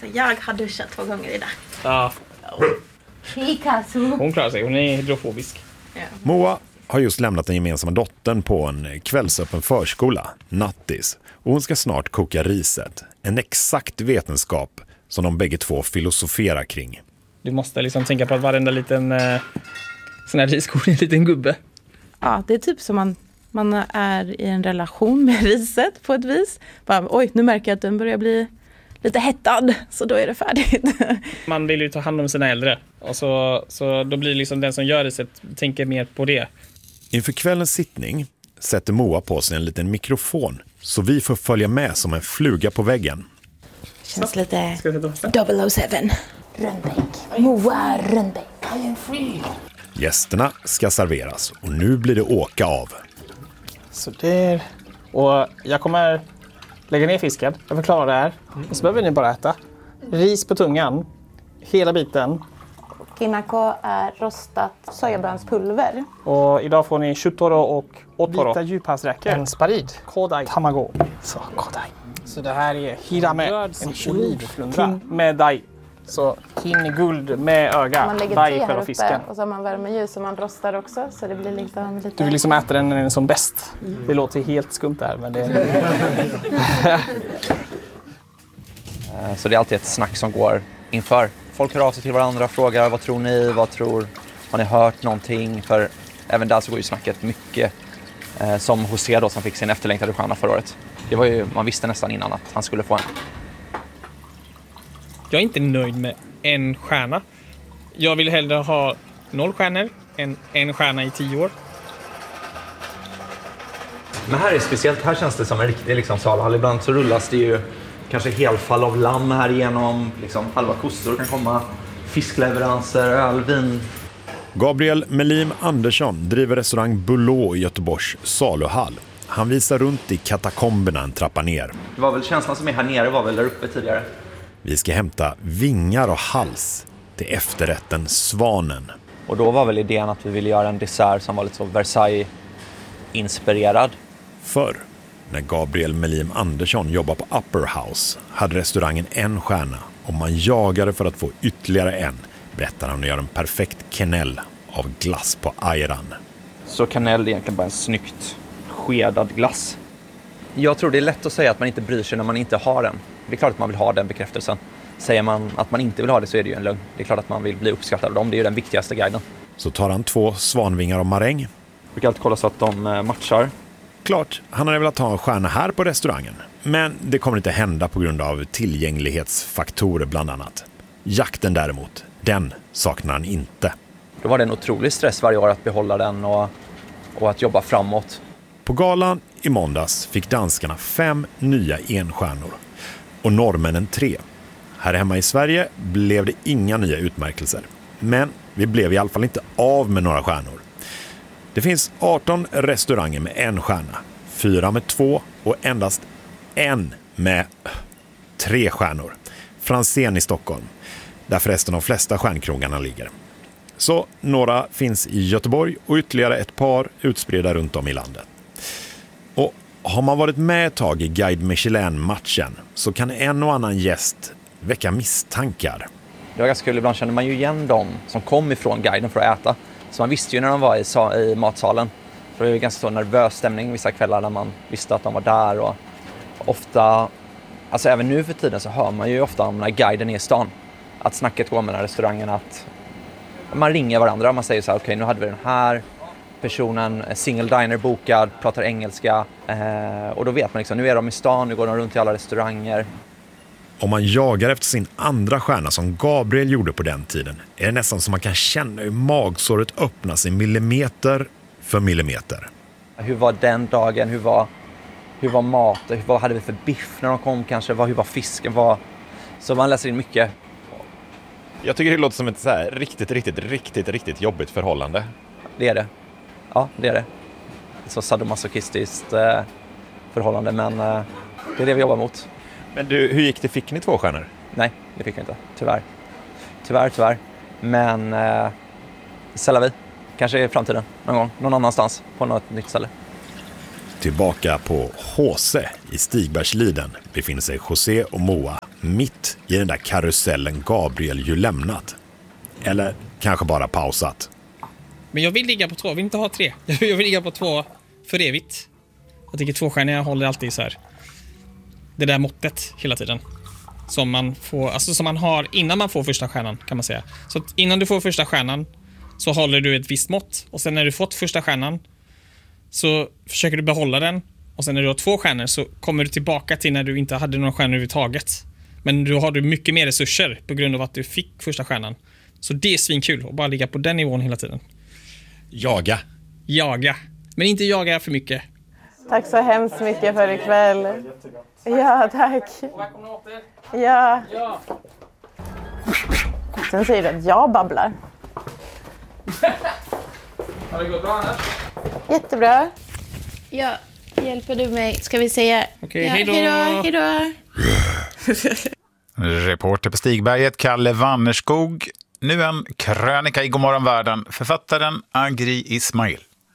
Så jag har duschat 2 gånger idag. Ja. Hon klarar sig, hon är hydrofobisk. Ja. Moa har just lämnat den gemensamma dottern på en kvällsöppen förskola, Nattis. Och hon ska snart koka riset. En exakt vetenskap som de bägge två filosoferar kring. Du måste liksom tänka på att varenda liten sån här riskorn är en liten gubbe. Ja, det är typ som man är i en relation med riset på ett vis. Bara, oj, nu märker jag att den börjar bli lite hettad, så då är det färdigt. Man vill ju ta hand om sina äldre. Och så då blir liksom den som gör riset tänker mer på det. Inför kvällens sittning sätter Moa på sig en liten mikrofon så vi får följa med som en fluga på väggen. Känns lite Ska jag sätta 007. Rönnbäck. Moa Rönnbäck. I am free. Gästerna ska serveras och nu blir det åka av. Så där. Och jag kommer lägga ner fisken. Jag förklarar det här. Och så behöver ni bara äta. Ris på tungan. Hela biten. Kinako är rostat sojabönspulver. Och idag får ni shutoro och otoro. Vita djuphavsräkor. En sparid. Kodai. Tamago. Så, kodai. Så det här är hirame. En olivflundra med dai. Så kin i guld med öga. Man lägger dai te här själva uppe fisken. och så har man värmeljus som man rostar också. Så det blir liksom lite... Du vill liksom äta den när den är som bäst. Det låter helt skumt där, men det Så det är alltid ett snack som går inför. Folk hör av sig till varandra och frågar vad tror ni, har ni hört någonting? För även där så går ju snacket mycket som José då som fick sin efterlängtade stjärna förra året. Det var ju, man visste nästan innan att han skulle få en. Jag är inte nöjd med en stjärna. Jag vill hellre ha 0 stjärnor än en stjärna i 10 år. Men här är speciellt, här känns det som en riktig liksom, salhall. Ibland så rullas det ju kanske helfall av lamm här igenom. Liksom, halva kostor kan komma, fiskleveranser, öl, vin. Gabriel Melim Andersson driver restaurang Bulå i Göteborgs saluhall. Han visar runt i katakomberna en trappa ner. Det var väl känslan som är här nere var väl där uppe tidigare. Vi ska hämta vingar och hals till efterrätten Svanen. Och då var väl idén att vi ville göra en dessert som var lite så Versailles-inspirerad. Förr, när Gabriel Melim Andersson jobbade på Upper House, hade restaurangen en stjärna och man jagade för att få ytterligare en, berättar han och gör en perfekt quenelle av glass på ayran. Så kanel är egentligen bara en snyggt skedad glass. Jag tror det är lätt att säga att man inte bryr sig när man inte har den. Det är klart att man vill ha den bekräftelsen. Säger man att man inte vill ha det så är det ju en lögn. Det är klart att man vill bli uppskattad av dem. Det är ju den viktigaste guiden. Så tar han 2 svanvingar av maräng. Jag brukar alltid kolla så att de matchar. Klart, han hade velat ha en stjärna här på restaurangen. Men det kommer inte hända på grund av tillgänglighetsfaktorer bland annat. Jakten däremot, den saknar han inte. Då var det en otrolig stress varje år att behålla den och att jobba framåt. På galan i måndags fick danskarna 5 nya enstjärnor och norrmännen 3. Här hemma i Sverige blev det inga nya utmärkelser. Men vi blev i alla fall inte av med några stjärnor. Det finns 18 restauranger med 1 stjärna, 4 med 2 och endast 1 med 3 stjärnor. Franzén i Stockholm, där förresten de flesta stjärnkrogarna ligger. Så några finns i Göteborg och ytterligare ett par utspridda runt om i landet. Och har man varit med ett tag i Guide Michelin-matchen så kan en och annan gäst väcka misstankar. Det var ganska kul, ibland kände man ju igen dem som kom ifrån guiden för att äta. Så man visste ju när de var i matsalen. För det var ju ganska så nervös stämning vissa kvällar när man visste att de var där. Och ofta, alltså även nu för tiden så hör man ju ofta om när guiden är i stan. Att snacket går med den här restaurangen, att man ringer varandra. Man säger så här, okej, nu hade vi den här personen, single diner bokad, pratar engelska. Och då vet man liksom, nu är de i stan, nu går de runt i alla restauranger. Om man jagar efter sin andra stjärna som Gabriel gjorde på den tiden är det nästan som man kan känna hur magsåret öppnar sig millimeter för millimeter. Hur var den dagen? Hur var maten? Vad hade vi för biff när de kom kanske? Hur var fisken? Så man läser in mycket. Jag tycker det låter som ett så här riktigt jobbigt förhållande. Det är det. Ja, det är det. Så sadomasochistiskt förhållande, men det är det vi jobbar mot. Men du, hur gick det? Fick ni 2 stjärnor? Nej, det fick vi inte. Tyvärr. Men sällar vi. Kanske i framtiden. Någon gång. Någon annanstans. På något nytt ställe. Tillbaka på Håse i Stigbergsliden befinner sig José och Moa mitt i den där karusellen Gabriel ju lämnat. Eller kanske bara pausat. Men jag vill ligga på 2, jag vill inte ha 3. Jag vill ligga på 2 för evigt. Jag tycker 2-stjärniga håller alltid så här. Det där måttet hela tiden. Som man får, alltså som man har innan man får första stjärnan, kan man säga. Så att innan du får första stjärnan så håller du ett visst mått. Och sen när du fått första stjärnan så försöker du behålla den. Och sen när du har 2 stjärnor så kommer du tillbaka till när du inte hade några stjärnor överhuvudtaget. Men då har du mycket mer resurser på grund av att du fick första stjärnan. Så det är svinkul att bara ligga på den nivån hela tiden. Jaga. Men inte jaga för mycket. Tack så hemskt mycket för ikväll. Ja, tack. Ja. Sen säger du att jag babblar. Har det gått bra annars? Jättebra. Ja, hjälper du mig? Ska vi säga... Okej, ja, hej då. Reporter på Stigberget, Kalle Wannerskog. Nu en krönika i Godmorgon Världen, författaren Agri Ismail.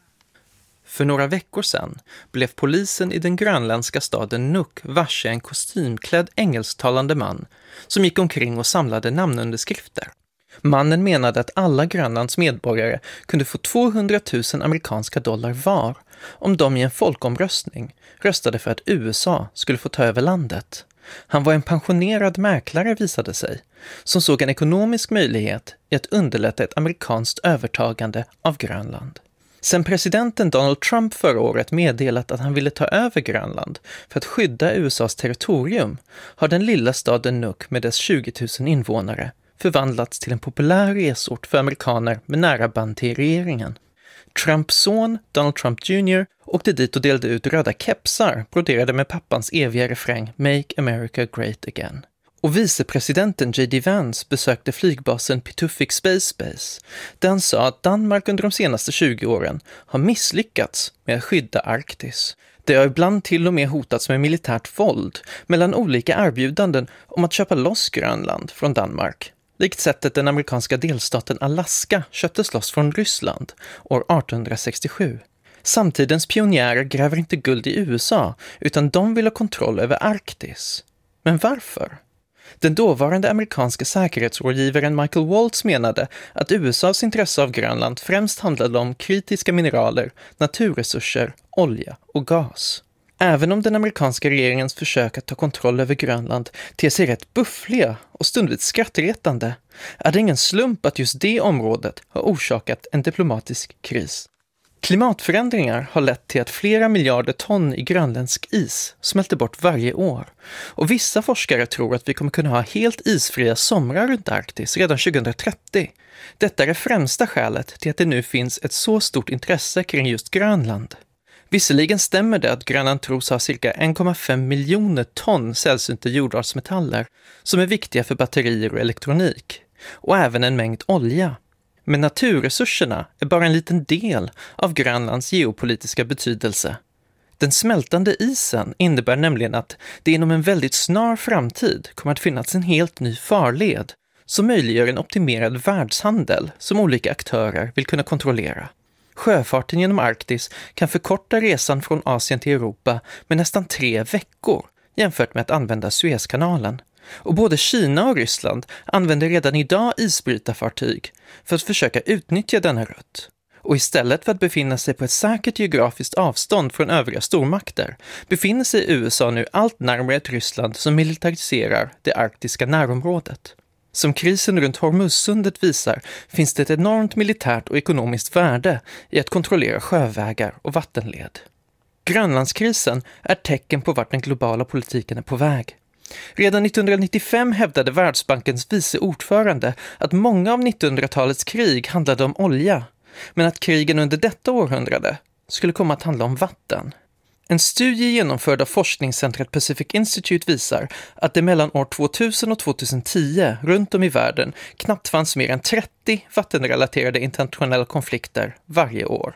För några veckor sedan blev polisen i den grönländska staden Nuuk varse en kostymklädd engelsktalande man som gick omkring och samlade namnunderskrifter. Mannen menade att alla Grönlands medborgare kunde få 200 000 amerikanska dollar var om de i en folkomröstning röstade för att USA skulle få ta över landet. Han var en pensionerad mäklare, visade sig, som såg en ekonomisk möjlighet i att underlätta ett amerikanskt övertagande av Grönland. Sen presidenten Donald Trump förra året meddelat att han ville ta över Grönland för att skydda USAs territorium har den lilla staden Nuuk med dess 20 000 invånare förvandlats till en populär resort för amerikaner med nära band till regeringen. Trumps son, Donald Trump Jr., åkte dit och delade ut röda kepsar broderade med pappans eviga refräng Make America Great Again. Och vicepresidenten J.D. Vance besökte flygbasen Pituffik Space Base. Den sa att Danmark under de senaste 20 åren har misslyckats med att skydda Arktis. Det har ibland till och med hotats med militärt våld mellan olika erbjudanden om att köpa loss Grönland från Danmark. Likt sättet den amerikanska delstaten Alaska köptes loss från Ryssland år 1867. Samtidens pionjärer gräver inte guld i USA utan de vill ha kontroll över Arktis. Men varför? Den dåvarande amerikanska säkerhetsrådgivaren Michael Waltz menade att USAs intresse av Grönland främst handlade om kritiska mineraler, naturresurser, olja och gas. Även om den amerikanska regeringens försök att ta kontroll över Grönland ter sig rätt buffliga och stundvis skrattretande, är det ingen slump att just det området har orsakat en diplomatisk kris. Klimatförändringar har lett till att flera miljarder ton i grönländsk is smälter bort varje år. Och vissa forskare tror att vi kommer kunna ha helt isfria somrar runt Arktis redan 2030. Detta är det främsta skälet till att det nu finns ett så stort intresse kring just Grönland. Visserligen stämmer det att Grönland tros ha cirka 1,5 miljoner ton sällsynta jordartsmetaller som är viktiga för batterier och elektronik. Och även en mängd olja. Men naturresurserna är bara en liten del av Grönlands geopolitiska betydelse. Den smältande isen innebär nämligen att det inom en väldigt snar framtid kommer att finnas en helt ny farled som möjliggör en optimerad världshandel som olika aktörer vill kunna kontrollera. Sjöfarten genom Arktis kan förkorta resan från Asien till Europa med nästan 3 veckor jämfört med att använda Suezkanalen. Och både Kina och Ryssland använder redan idag isbrytarfartyg för att försöka utnyttja denna rutt. Och istället för att befinna sig på ett säkert geografiskt avstånd från övriga stormakter befinner sig USA nu allt närmare ett Ryssland som militariserar det arktiska närområdet. Som krisen runt Hormuzsundet visar finns det ett enormt militärt och ekonomiskt värde i att kontrollera sjövägar och vattenled. Grönlandskrisen är tecken på vart den globala politiken är på väg. Redan 1995 hävdade Världsbankens vice ordförande att många av 1900-talets krig handlade om olja, men att krigen under detta århundrade skulle komma att handla om vatten. En studie genomförd av forskningscentret Pacific Institute visar att det mellan år 2000 och 2010 runt om i världen knappt fanns mer än 30 vattenrelaterade internationella konflikter varje år.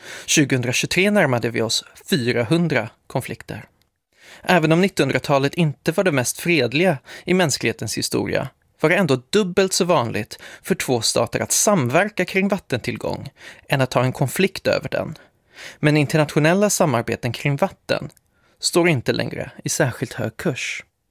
2023 närmade vi oss 400 konflikter. Även om 1900-talet inte var det mest fredliga i mänsklighetens historia var det ändå dubbelt så vanligt för 2 stater att samverka kring vattentillgång än att ha en konflikt över den. Men internationella samarbeten kring vatten står inte längre i särskilt hög kurs.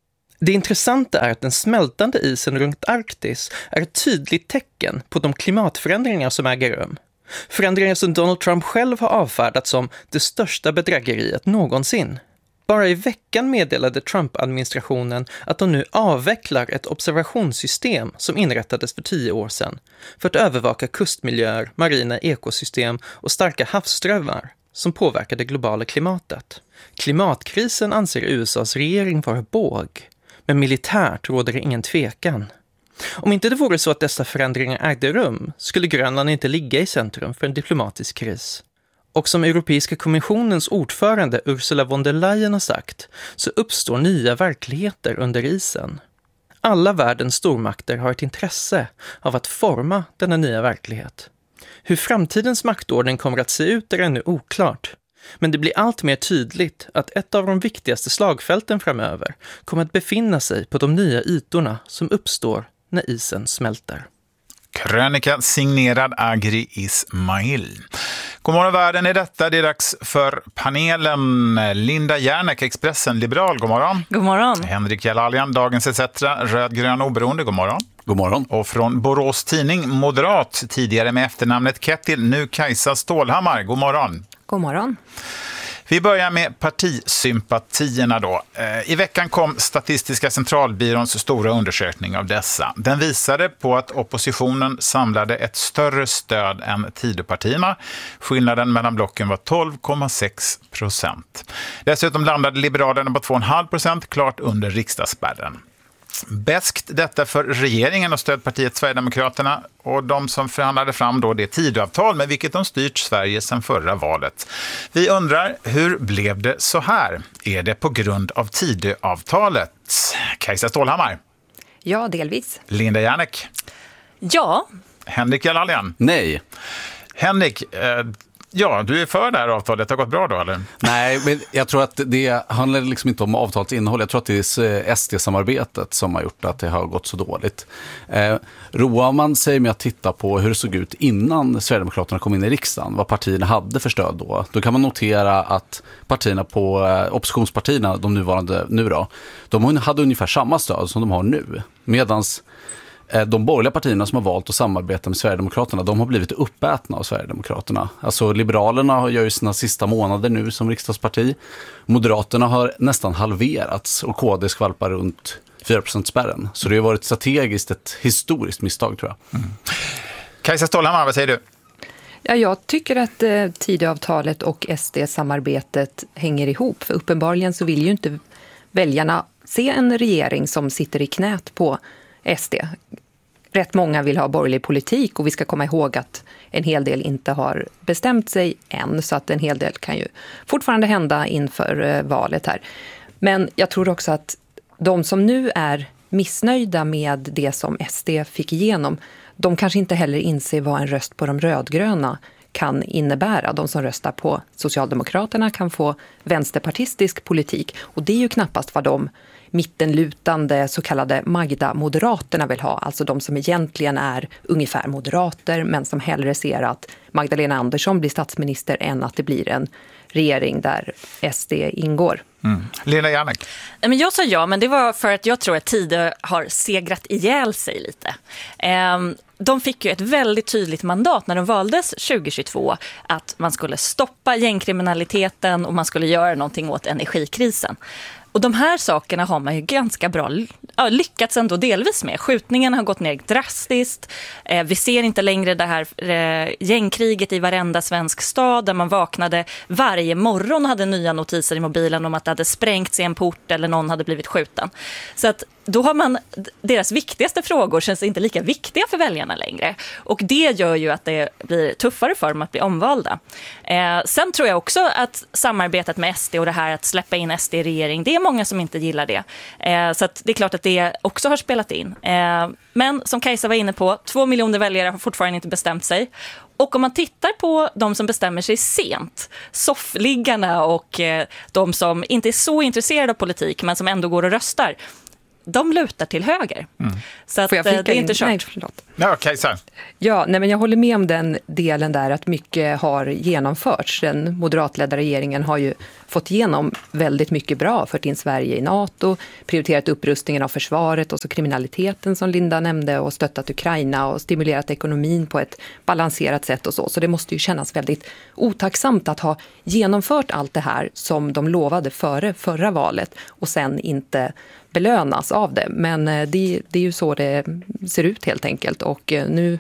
Det intressanta är att den smältande isen runt Arktis är ett tydligt tecken på de klimatförändringar som äger rum. Förändringar som Donald Trump själv har avfärdat som det största bedrägeriet någonsin. Bara i veckan meddelade Trump-administrationen att de nu avvecklar ett observationssystem som inrättades för 10 år sedan för att övervaka kustmiljöer, marina ekosystem och starka havsströmmar som påverkar det globala klimatet. Klimatkrisen anser USAs regering vara båg, men militärt råder det ingen tvekan. Om inte det vore så att dessa förändringar ägde rum skulle Grönland inte ligga i centrum för en diplomatisk kris. Och som Europeiska kommissionens ordförande Ursula von der Leyen har sagt så uppstår nya verkligheter under isen. Alla världens stormakter har ett intresse av att forma denna nya verklighet. Hur framtidens maktordning kommer att se ut är ännu oklart. Men det blir allt mer tydligt att ett av de viktigaste slagfälten framöver kommer att befinna sig på de nya ytorna som uppstår när isen smälter. Krönika signerad Agri Ismail. God morgon världen är detta. Det är dags för panelen. Linda Järnek, Expressen, liberal. God morgon. God morgon. Henrik Jalalian, Dagens ETC, rödgrön oberoende. God morgon. God morgon. Och från Borås Tidning, moderat, tidigare med efternamnet Kettil, nu Kajsa Stålhammar. God morgon. God morgon. Vi börjar med partisympatierna då. I veckan kom Statistiska centralbyråns stora undersökning av dessa. Den visade på att oppositionen samlade ett större stöd än Tidöpartierna. Skillnaden mellan blocken var 12,6%. Dessutom landade Liberalerna på 2,5%, klart under riksdagsspärren. Bäst detta för regeringen och stödpartiet Sverigedemokraterna och de som förhandlade fram då det Tidöavtal med vilket de styrt Sverige sedan förra valet. Vi undrar, hur blev det så här? Är det på grund av Tidöavtalet? Kajsa Stålhammar? Ja, delvis. Linda Järnek? Ja. Henrik Jalalian? Nej. Henrik, ja, du är för det här avtalet. Det har gått bra då, eller? Nej, men jag tror att det handlar liksom inte om avtalets innehåll. Jag tror att det är SD-samarbetet som har gjort att det har gått så dåligt. Roar man sig med att titta på hur det såg ut innan Sverigedemokraterna kom in i riksdagen, vad partierna hade för stöd då kan man notera att partierna på oppositionspartierna, de nuvarande nu då, de hade ungefär samma stöd som de har nu. Medans de borgerliga partierna som har valt att samarbeta med Sverigedemokraterna, de har blivit uppätna av Sverigedemokraterna. Alltså Liberalerna gör ju sina sista månader nu som riksdagsparti. Moderaterna har nästan halverats och KD skvalpar runt 4%-spärren. Så det har varit strategiskt ett historiskt misstag, tror jag. Mm. Kajsa Stålhammar, vad säger du? Ja, jag tycker att Tidöavtalet och SD-samarbetet hänger ihop. För uppenbarligen så vill ju inte väljarna se en regering som sitter i knät på SD. Rätt många vill ha borgerlig politik och vi ska komma ihåg att en hel del inte har bestämt sig än, så att en hel del kan ju fortfarande hända inför valet här. Men jag tror också att de som nu är missnöjda med det som SD fick igenom, de kanske inte heller inser vad en röst på de rödgröna kan innebära. De som röstar på Socialdemokraterna kan få vänsterpartistisk politik, och det är ju knappast vad de mittenlutande så kallade Magda-moderaterna vill ha. Alltså de som egentligen är ungefär moderater men som hellre ser att Magdalena Andersson blir statsminister än att det blir en regering där SD ingår. Mm. Lena Järnek? Men jag sa ja, men det var för att jag tror att Tidö har segrat ihjäl sig lite. De fick ju ett väldigt tydligt mandat när de valdes 2022 att man skulle stoppa gängkriminaliteten och man skulle göra någonting åt energikrisen. Och de här sakerna har man ju ganska bra lyckats ändå delvis med. Skjutningen har gått ner drastiskt. Vi ser inte längre det här gängkriget i varenda svensk stad där man vaknade varje morgon och hade nya notiser i mobilen om att det hade sprängts i en port eller någon hade blivit skjuten. Så att då har man, deras viktigaste frågor känns inte lika viktiga för väljarna längre. Och det gör ju att det blir tuffare för dem att bli omvalda. Sen tror jag också att samarbetet med SD och det här att släppa in SD i regering, det är många som inte gillar det. Så att det är klart att det också har spelat in. Men som Kajsa var inne på, 2 miljoner väljare har fortfarande inte bestämt sig. Och om man tittar på de som bestämmer sig sent, soffliggarna och de som inte är så intresserade av politik men som ändå går och röstar, de lutar till höger. Så att, det är inte kört. Ja, Kajsa. Ja, men jag håller med om den delen där att mycket har genomförts. Den moderatledda regeringen har ju fått igenom väldigt mycket bra, fört in Sverige i NATO, prioriterat upprustningen av försvaret och så kriminaliteten som Linda nämnde och stöttat Ukraina och stimulerat ekonomin på ett balanserat sätt och så. Så det måste ju kännas väldigt otacksamt att ha genomfört allt det här som de lovade före förra valet och sen inte belönas av det. Men det är ju så det ser ut helt enkelt och nu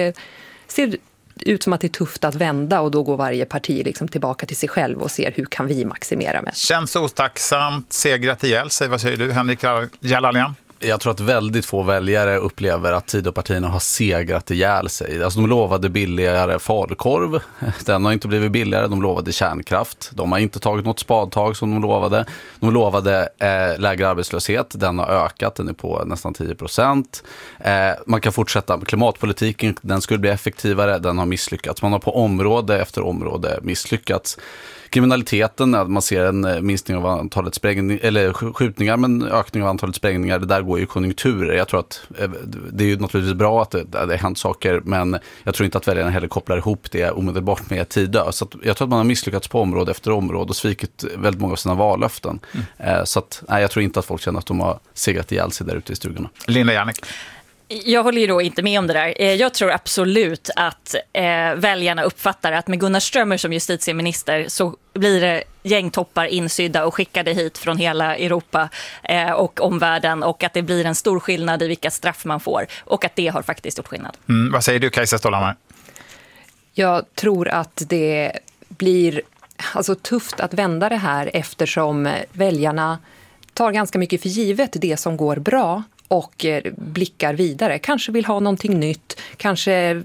ser det ut som att det är tufft att vända och då går varje parti liksom tillbaka till sig själv och ser hur kan vi maximera mest. Känns otacksamt, segrat ihjäl sig. Vad säger du, Henrik Jalalian? Jag tror att väldigt få väljare upplever att Tidöpartierna har segrat ihjäl sig. Alltså de lovade billigare falukorv. Den har inte blivit billigare. De lovade kärnkraft. De har inte tagit något spadtag som de lovade. De lovade lägre arbetslöshet. Den har ökat. Den är på nästan 10%. Man kan fortsätta med klimatpolitiken. Den skulle bli effektivare. Den har misslyckats. Man har på område efter område misslyckats. Kriminaliteten, man ser en minskning av antalet skjutningar men ökning av antalet sprängningar, det där går ju konjunkturer. Jag tror att det är ju naturligtvis bra att det har hänt saker, men jag tror inte att väljarna heller kopplar ihop det omedelbart med Tidö. Så att jag tror att man har misslyckats på område efter område och svikit väldigt många av sina vallöften. Så att, jag tror inte att folk känner att de har segrat ihjäl sig där ute i stugorna. Linda Jannik. Jag håller ju då inte med om det där. Jag tror absolut att väljarna uppfattar att med Gunnar Strömmer som justitieminister så blir det gängtoppar insydda och skickade hit från hela Europa och omvärlden och att det blir en stor skillnad i vilka straff man får och att det har faktiskt gjort skillnad. Vad säger du, Kajsa Stålhammar? Jag tror att det blir tufft att vända det här eftersom väljarna tar ganska mycket för givet det som går bra och blickar vidare. Kanske vill ha någonting nytt, kanske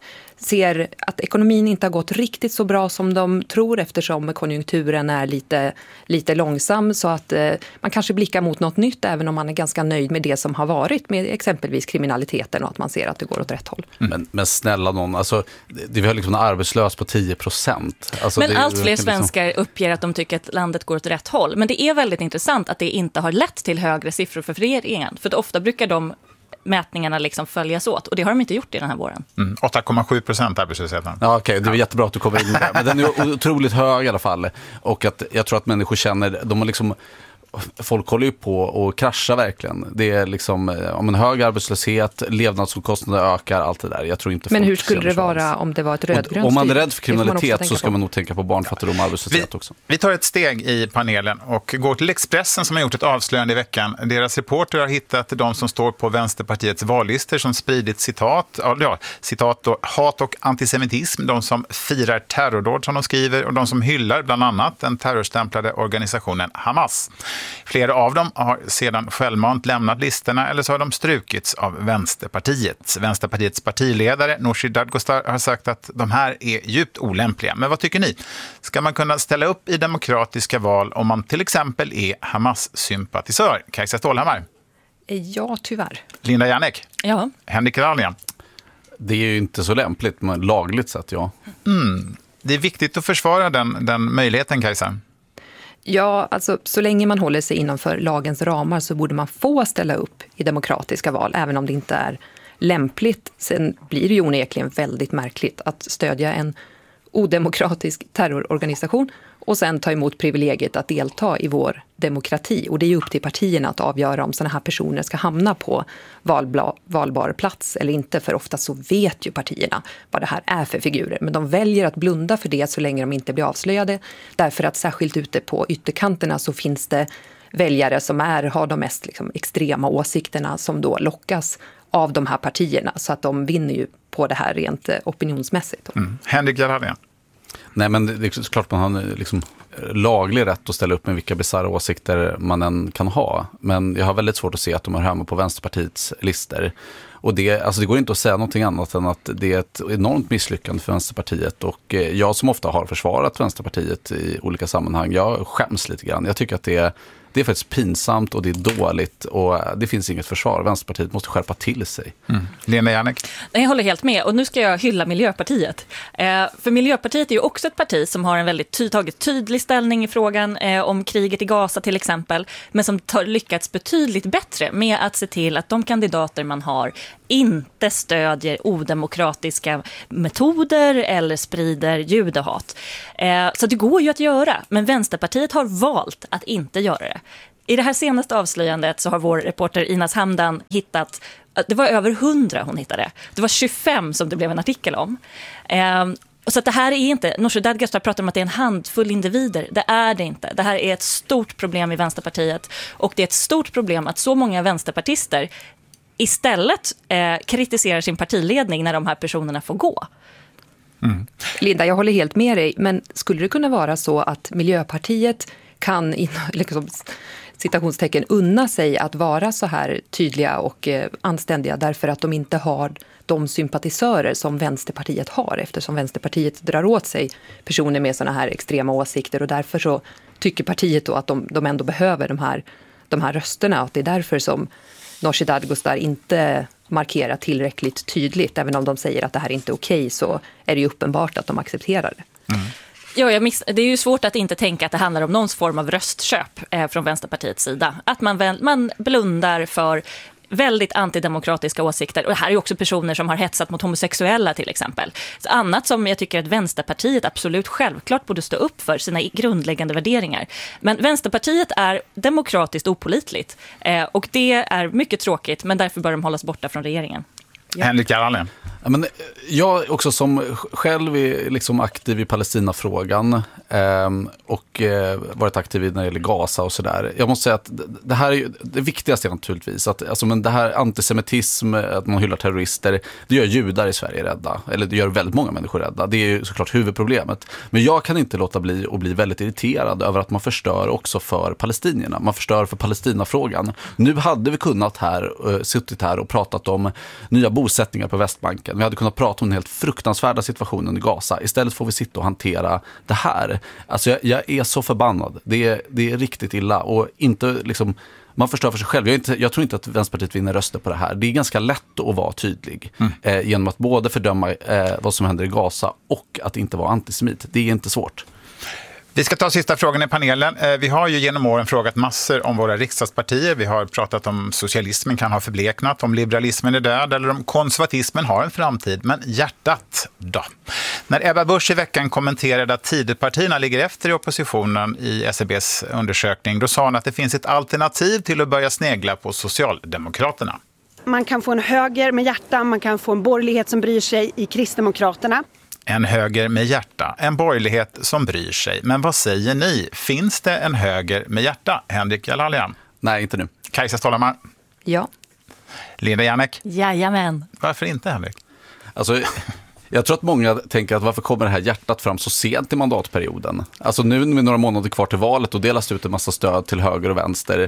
ser att ekonomin inte har gått riktigt så bra som de tror eftersom konjunkturen är lite långsam så att man kanske blickar mot något nytt även om man är ganska nöjd med det som har varit med exempelvis kriminaliteten och att man ser att det går åt rätt håll. Men snälla någon, vi har liksom en arbetslös på 10%. Men allt fler svenskar uppger att de tycker att landet går åt rätt håll. Men det är väldigt intressant att det inte har lett till högre siffror för regeringen. För ofta brukar de mätningarna liksom följas åt. Och det har de inte gjort i den här våren. 8,7% arbetslösheten. Ja, okej. Det är jättebra att du kommer in med det. Men den är otroligt hög i alla fall. Och att jag tror att människor känner, de har liksom, folk håller ju på och kraschar verkligen. Det är liksom om en hög arbetslöshet, levnadsomkostnader ökar, allt det där. Jag tror inte. Men hur skulle det vara om det var ett rödgrönt? Om man är rädd för kriminalitet så ska man nog tänka på barnfattigdom och arbetslöshet också. Vi tar ett steg i panelen och går till Expressen som har gjort ett avslöjande i veckan. Deras reporter har hittat de som står på Vänsterpartiets vallistor som spridit citat då, hat och antisemitism. De som firar terrordåd som de skriver och de som hyllar bland annat den terrorstämplade organisationen Hamas. Flera av dem har sedan självmant lämnat listorna eller så har de strukits av Vänsterpartiet. Vänsterpartiets partiledare Nooshi Dadgostar har sagt att de här är djupt olämpliga. Men vad tycker ni? Ska man kunna ställa upp i demokratiska val om man till exempel är Hamas-sympatisör? Kajsa Stålhammar? Ja, tyvärr. Linda Jannik? Ja. Henrik Jalalian? Det är ju inte så lämpligt, men lagligt sett, ja. Det är viktigt att försvara den möjligheten, Kajsa. Ja, så länge man håller sig innanför lagens ramar så borde man få ställa upp i demokratiska val, även om det inte är lämpligt. Sen blir det ju onekligen väldigt märkligt att stödja en odemokratisk terrororganisation och sen ta emot privilegiet att delta i vår demokrati. Och det är ju upp till partierna att avgöra om sådana här personer ska hamna på valbar plats eller inte. För ofta så vet ju partierna vad det här är för figurer. Men de väljer att blunda för det så länge de inte blir avslöjade. Därför att särskilt ute på ytterkanterna så finns det väljare som har de mest extrema åsikterna som då lockas av de här partierna. Så att de vinner ju på det här rent opinionsmässigt. Henrik Jalalian? Nej, men det är klart man har laglig rätt att ställa upp med vilka bizarra åsikter man än kan ha. Men jag har väldigt svårt att se att de är hemma på Vänsterpartiets lister. Och det går inte att säga någonting annat än att det är ett enormt misslyckande för Vänsterpartiet. Och jag som ofta har försvarat Vänsterpartiet i olika sammanhang, jag skäms lite grann. Jag tycker att det är Det är faktiskt pinsamt och det är dåligt och det finns inget försvar. Vänsterpartiet måste skärpa till sig. Lena Järnek? Jag håller helt med och nu ska jag hylla Miljöpartiet. För Miljöpartiet är ju också ett parti som har en väldigt tagit tydlig ställning i frågan om kriget i Gaza till exempel, men som lyckats betydligt bättre med att se till att de kandidater man har inte stödjer odemokratiska metoder eller sprider judehat. Så det går ju att göra, men Vänsterpartiet har valt att inte göra det. I det här senaste avslöjandet så har vår reporter Inas Hamdan hittat, det var över 100 hon hittade. Det var 25 som det blev en artikel om. Så att det här är inte, Nooshi Dadgostar pratar om att det är en handfull individer. Det är det inte. Det här är ett stort problem i Vänsterpartiet och det är ett stort problem att så många vänsterpartister istället kritiserar sin partiledning när de här personerna får gå. Linda, jag håller helt med dig, men skulle det kunna vara så att Miljöpartiet kan liksom, citationstecken unna sig att vara så här tydliga och anständiga därför att de inte har de sympatisörer som Vänsterpartiet har, eftersom Vänsterpartiet drar åt sig personer med såna här extrema åsikter och därför så tycker partiet då att de ändå behöver de här rösterna och att det är därför som Nooshi Dadgostar inte markerar tillräckligt tydligt. Även om de säger att det här inte är okej så är det ju uppenbart att de accepterar det. Ja, det är ju svårt att inte tänka att det handlar om någon form av röstköp från Vänsterpartiets sida. Att man blundar för väldigt antidemokratiska åsikter. Och det här är ju också personer som har hetsat mot homosexuella till exempel. Så annat som jag tycker att Vänsterpartiet absolut självklart borde stå upp för sina grundläggande värderingar. Men Vänsterpartiet är demokratiskt opålitligt. Och det är mycket tråkigt, men därför bör de hållas borta från regeringen. Ja. Henrik Jarlén. Ja, men jag också som själv är liksom aktiv i Palestinafrågan och varit aktiv när det gäller Gaza och sådär. Jag måste säga att det här är ju det viktigaste naturligtvis. Att, alltså, men det här antisemitism, att man hyllar terrorister, det gör judar i Sverige rädda. Eller det gör väldigt många människor rädda. Det är ju såklart huvudproblemet. Men jag kan inte låta bli att bli väldigt irriterad över att man förstör också för palestinierna. Man förstör för Palestinafrågan. Nu hade vi kunnat suttit här och pratat om nya bosättningar på Västbanken. Vi hade kunnat prata om den helt fruktansvärda situationen i Gaza. Istället får vi sitta och hantera det här. Alltså jag är så förbannad. Det är riktigt illa. Och inte liksom, man förstör för sig själv. Jag tror inte att Vänsterpartiet vinner röster på det här. Det är ganska lätt att vara tydlig. Genom att både fördöma vad som händer i Gaza och att inte vara antisemit. Det är inte svårt. Vi ska ta sista frågan i panelen. Vi har ju genom åren frågat massor om våra riksdagspartier. Vi har pratat om socialismen kan ha förbleknat, om liberalismen är död eller om konservatismen har en framtid. Men hjärtat då? När Ebba Busch i veckan kommenterade att Tidöpartierna ligger efter i oppositionen i SCBs undersökning, då sa hon att det finns ett alternativ till att börja snegla på Socialdemokraterna. Man kan få en höger med hjärta, man kan få en borgerlighet som bryr sig i Kristdemokraterna. En höger med hjärta, en borgerlighet som bryr sig. Men vad säger ni? Finns det en höger med hjärta? Henrik Jarlén? Nej, inte nu. Kajsa Stålhammar? Ja. Linda Järnek? Jajamän. Varför inte, Henrik? Alltså, jag tror att många tänker att varför kommer det här hjärtat fram så sent i mandatperioden? Alltså nu med några månader kvar till valet och delas ut en massa stöd till höger och vänster.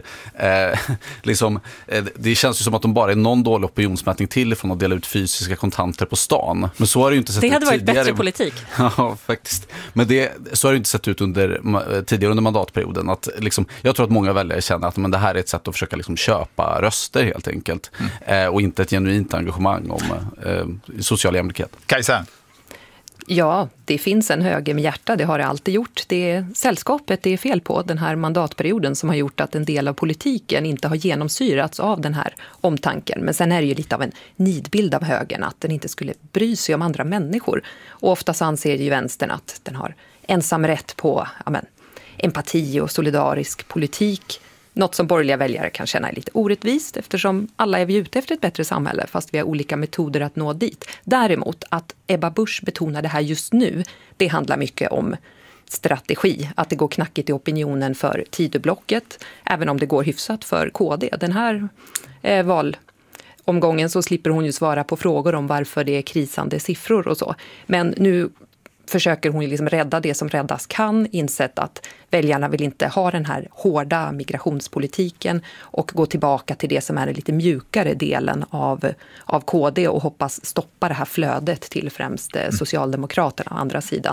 Det känns ju som att de bara är någon dålig opinionsmätning till från att dela ut fysiska kontanter på stan. Men så har det ju inte sett ut tidigare. Det hade varit bättre politik. Ja, faktiskt. Men så har det inte sett ut tidigare under mandatperioden. Att, liksom, jag tror att många väljare känner att det här är ett sätt att försöka liksom, köpa röster helt enkelt. Och inte ett genuint engagemang om social jämlikhet. Kajsa? Ja, det finns en höger med hjärta, det har det alltid gjort. Det är sällskapet det är fel på, den här mandatperioden som har gjort att en del av politiken inte har genomsyrats av den här omtanken. Men sen är det ju lite av en nidbild av högern att den inte skulle bry sig om andra människor. Och oftast anser ju vänstern att den har ensam rätt på empati och solidarisk politik. Något som borgerliga väljare kan känna är lite orättvist eftersom alla är vi ute efter ett bättre samhälle fast vi har olika metoder att nå dit. Däremot att Ebba Busch betonar det här just nu, det handlar mycket om strategi. Att det går knackigt i opinionen för Tidöblocket, även om det går hyfsat för KD. Den här valomgången så slipper hon ju svara på frågor om varför det är krisande siffror och så. Men nu försöker hon liksom rädda det som räddas kan, insett att väljarna vill inte ha den här hårda migrationspolitiken och gå tillbaka till det som är den lite mjukare delen av KD och hoppas stoppa det här flödet till främst Socialdemokraterna å andra sidan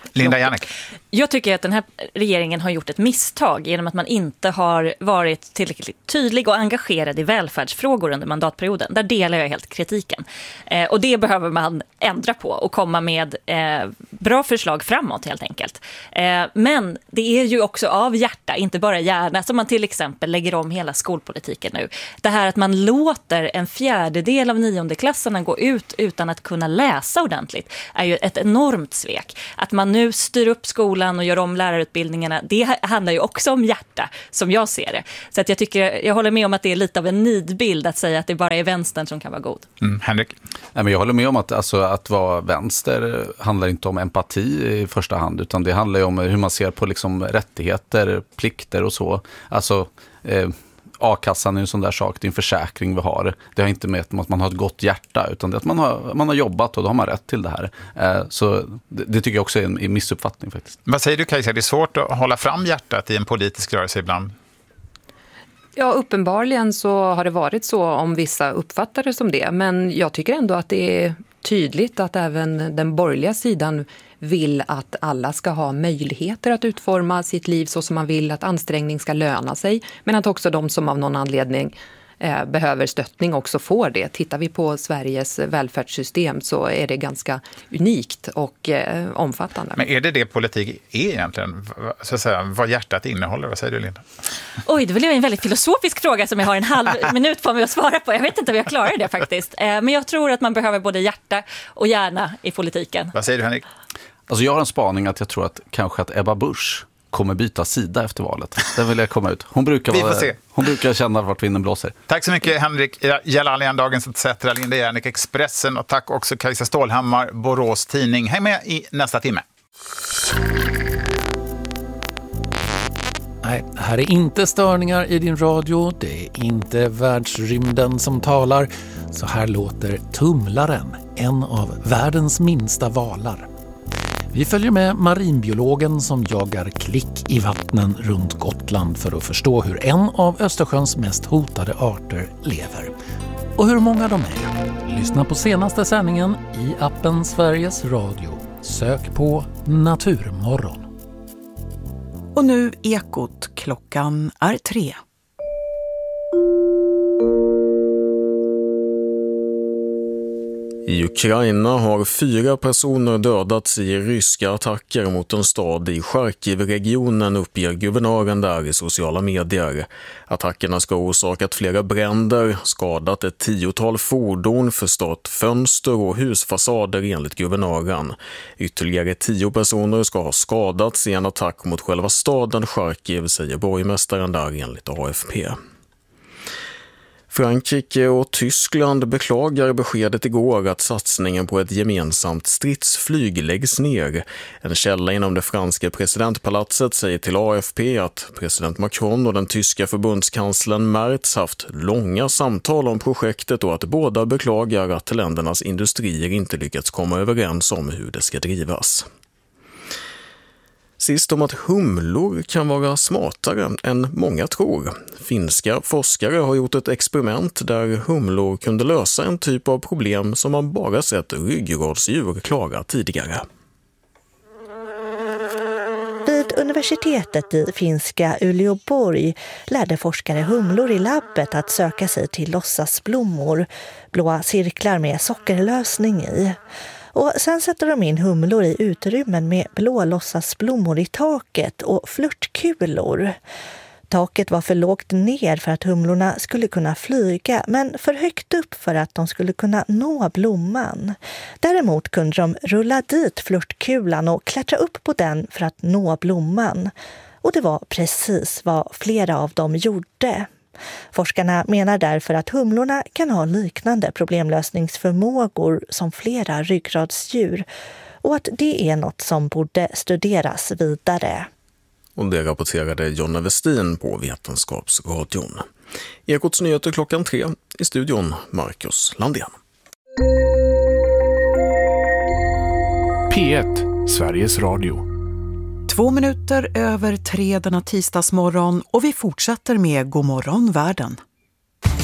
Linda Jannek. Jag tycker att den här regeringen har gjort ett misstag genom att man inte har varit tillräckligt tydlig och engagerad i välfärdsfrågor under mandatperioden. Där delar jag helt kritiken. Och det behöver man ändra på och komma med bra förslag framåt helt enkelt. Men det är ju också av hjärta, inte bara hjärna, som man till exempel lägger om hela skolpolitiken nu. Det här att man låter en fjärdedel av 9:e-klassarna gå ut utan att kunna läsa ordentligt är ju ett enormt svek. Att man nu styr upp skolan och gör om lärarutbildningarna, det handlar ju också om hjärta, som jag ser det. Så att jag håller med om att det är lite av en nidbild att säga att det bara är vänstern som kan vara god. Henrik? Nej, men jag håller med om att vara vänster handlar inte om empati i första hand, utan det handlar ju om hur man ser på liksom rättigheter, plikter och så. Alltså A-kassan är en sån där sak, det är en försäkring vi har. Det har inte med att man har ett gott hjärta, utan det att man har jobbat och då har man rätt till det här. Så det tycker jag också är en missuppfattning faktiskt. Vad säger du, Kajsa? Det är svårt att hålla fram hjärtat i en politisk rörelse ibland. Ja, uppenbarligen så har det varit så om vissa uppfattar det som det. Men jag tycker ändå att det är tydligt att även den borgerliga sidan vill att alla ska ha möjligheter att utforma sitt liv så som man vill, att ansträngning ska löna sig. Men att också de som av någon anledning behöver stöttning också får det. Tittar vi på Sveriges välfärdssystem så är det ganska unikt och omfattande. Men är det politik är egentligen? Så att säga, vad hjärtat innehåller? Vad säger du, Linda? Oj, det var en väldigt filosofisk fråga som jag har en halv minut på mig att svara på. Jag vet inte om jag klarar det faktiskt. Men jag tror att man behöver både hjärta och hjärna i politiken. Vad säger du, Henrik? Alltså jag har en spaning att jag tror att kanske att Ebba Busch kommer byta sida efter valet. Där vill jag komma ut. Hon brukar känna vart vinden blåser. Tack så mycket, Henrik Jalalian, Dagens ETC, Linda Järnek, Expressen, och tack också Kajsa Stålhammar, Borås Tidning. Häng med i nästa timme. Nej, här är inte störningar i din radio. Det är inte världsrymden som talar. Så här låter tumlaren, en av världens minsta valar. Vi följer med marinbiologen som jagar klick i vattnen runt Gotland för att förstå hur en av Östersjöns mest hotade arter lever. Och hur många de är. Lyssna på senaste sändningen i appen Sveriges Radio. Sök på Naturmorgon. Och nu Ekot, klockan är 3. I Ukraina har 4 personer dödats i ryska attacker mot en stad i Charkiv-regionen, uppger guvernören där i sociala medier. Attackerna ska ha orsakat flera bränder, skadat ett 10-tal fordon, förstört fönster och husfasader enligt guvernören. Ytterligare 10 personer ska ha skadats i en attack mot själva staden Charkiv, säger borgmästaren där enligt AFP. Frankrike och Tyskland beklagar beskedet igår att satsningen på ett gemensamt stridsflyg läggs ner. En källa inom det franska presidentpalatset säger till AFP att president Macron och den tyska förbundskanslern Merz haft långa samtal om projektet och att båda beklagar att ländernas industrier inte lyckats komma överens om hur det ska drivas. Sist om att humlor kan vara smartare än många tror. Finska forskare har gjort ett experiment där humlor kunde lösa en typ av problem som man bara sett ryggradsdjur klara tidigare. Vid universitetet i finska Uleåborg lärde forskare humlor i labbet att söka sig till låtsasblommor, blåa cirklar med sockerlösning i. Och sen sätter de in humlor i utrymmen med blå låtsasblommor i taket och flörtkulor. Taket var för lågt ner för att humlorna skulle kunna flyga, men för högt upp för att de skulle kunna nå blomman. Däremot kunde de rulla dit flörtkulan och klättra upp på den för att nå blomman. Och det var precis vad flera av dem gjorde. Forskarna menar därför att humlorna kan ha liknande problemlösningsförmågor som flera ryggradsdjur och att det är något som borde studeras vidare. Och det rapporterade Jonna Westin på Vetenskapsradion. Ekots nyheter klockan 3, i studion Marcus Landén. P1, Sveriges Radio. 2 minuter över 3 denna tisdagsmorgon och vi fortsätter med God morgon världen.